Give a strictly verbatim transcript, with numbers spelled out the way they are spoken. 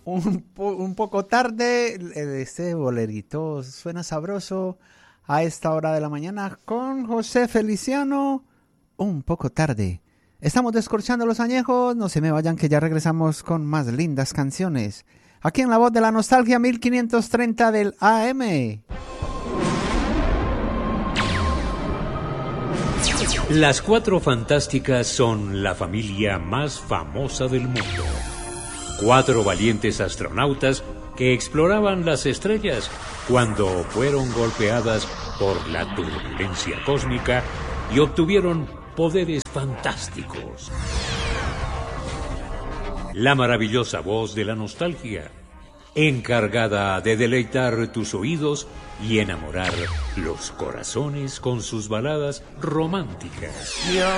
un, po- un poco tarde. eh, Este bolerito suena sabroso a esta hora de la mañana con José Feliciano. Un poco tarde. Estamos descorchando los añejos. No se me vayan que ya regresamos con más lindas canciones. Aquí en La Voz de la Nostalgia mil quinientos treinta del A M. Las Cuatro Fantásticas son la familia más famosa del mundo. Cuatro valientes astronautas que exploraban las estrellas cuando fueron golpeadas por la turbulencia cósmica y obtuvieron poderes fantásticos. La maravillosa voz de la nostalgia, encargada de deleitar tus oídos y enamorar los corazones con sus baladas románticas. Yo